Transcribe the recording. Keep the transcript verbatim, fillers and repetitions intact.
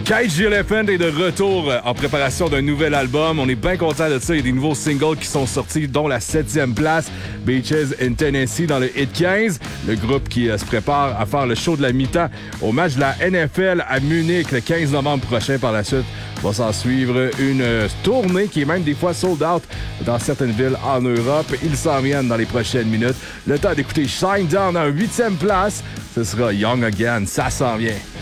Cage the Elephant est de retour en préparation d'un nouvel album. On est bien content de ça. Il y a des nouveaux singles qui sont sortis, dont la septième place, Beaches in Tennessee, dans le hit quinze. Le groupe qui euh, se prépare à faire le show de la mi-temps au match de la N F L à Munich le quinze novembre prochain. Par la suite, va s'en suivre une euh, tournée qui est même des fois sold out dans certaines villes en Europe. Ils s'en viennent dans les prochaines minutes. Le temps d'écouter Shine Down en huitième place. Ce sera Young Again. Ça s'en vient.